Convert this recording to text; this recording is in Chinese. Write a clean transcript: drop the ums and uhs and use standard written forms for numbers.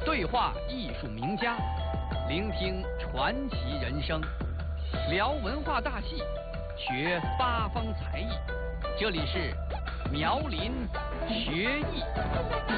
对话艺术名家，聆听传奇人生，聊文化大戏，学八方才艺。这里是苗林学艺。